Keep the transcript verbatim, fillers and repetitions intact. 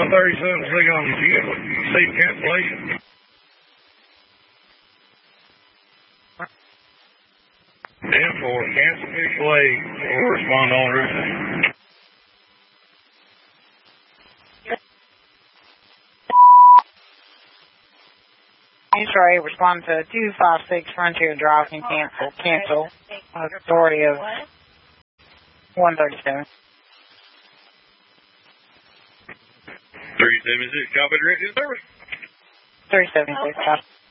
one thirty-seven, click on seat cancellation. ten four, cancel vehicle A. We'll respond on route. Sorry, respond to two five six Frontier Drive and cancel. Cancel. Authority of one thirty-seven. three seven six, copy direct service. three seven six, copy.